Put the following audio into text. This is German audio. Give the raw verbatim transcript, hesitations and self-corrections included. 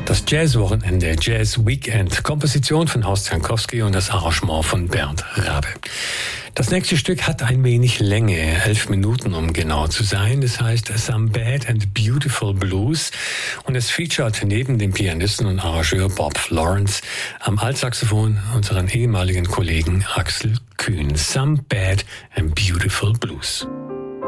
Das Jazzwochenende, Jazz Weekend, Komposition von Horst Jankowski und das Arrangement von Bernd Rabe. Das nächste Stück hat ein wenig Länge, elf Minuten, um genau zu sein. Das heißt Some Bad and Beautiful Blues. Und es featuret neben dem Pianisten und Arrangeur Bob Florence am Altsaxophon unseren ehemaligen Kollegen Axel Kühn. Some Bad and Beautiful Blues.